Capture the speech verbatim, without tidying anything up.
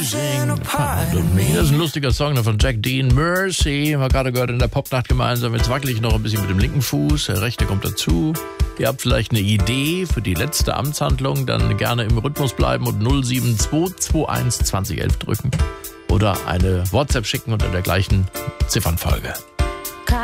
Das ist ein lustiger Song von Jack Dean, Mercy. Haben wir gerade gehört in der Popnacht gemeinsam. Jetzt wackel ich noch ein bisschen mit dem linken Fuß, der rechte kommt dazu. Ihr habt vielleicht eine Idee für die letzte Amtshandlung, dann gerne im Rhythmus bleiben und null sieben zwei zwei eins zwanzig elf drücken. Oder eine WhatsApp schicken unter der gleichen Ziffernfolge.